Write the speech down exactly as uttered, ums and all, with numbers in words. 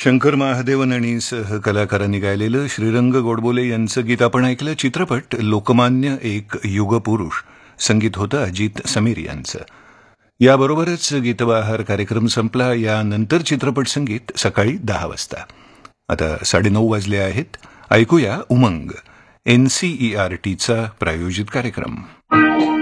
शंकर महादेवन आणि सहकलाकारांनी गायलेलं श्रीरंग गोडबोले यांचं गीत आपण ऐकलं. चित्रपट लोकमान्य एक युगपुरुष. संगीत होतं अजित समीर यांचं. याबरोबरच गीतबहार कार्यक्रम संपला. यानंतर चित्रपट संगीत सकाळी दहा वाजता. आता साडेनऊ वाजले आहेत. ऐकूया उमंग एनसीईआरटीचा प्रायोजित कार्यक्रम.